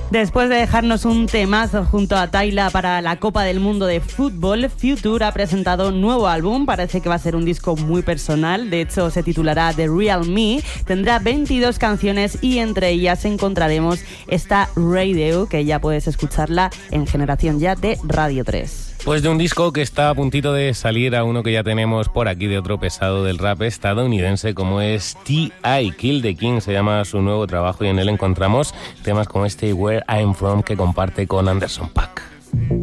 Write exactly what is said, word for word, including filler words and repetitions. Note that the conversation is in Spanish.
Después de dejarnos un temazo junto a Tyla para la Copa del Mundo de Fútbol, Future ha presentado un nuevo álbum. Parece que va a ser un disco muy personal. De hecho, se titulará The Real Me. Tendrá veintidós canciones y entre ellas encontraremos esta Radio, que ya puedes escucharla en Generación Ya de Radio tres. Pues de un disco que está a puntito de salir a uno que ya tenemos por aquí de otro pesado del rap estadounidense como es T I Kill the King, se llama su nuevo trabajo y en él encontramos temas como este Where I'm From que comparte con Anderson .Paak.